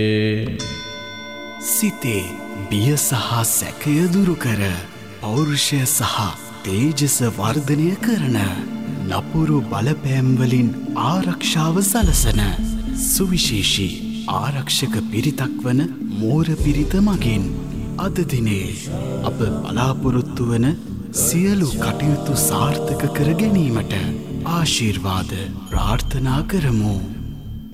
සිතේ බිය සහ සැකය දුරු කර පෞරුෂය සහ තේජස වර්ධනය කරන නපුරු බලපෑම්වලින් ආරක්ෂාව සලසන සුවිශේෂී ආරක්ෂක පිරිතක් වන මෝර පිරිත මගින් අද දිනේ අප බලාපොරොත්තු වන සියලු කටයුතු සාර්ථක කර ගැනීමට ආශිර්වාද ප්‍රාර්ථනා කරමු.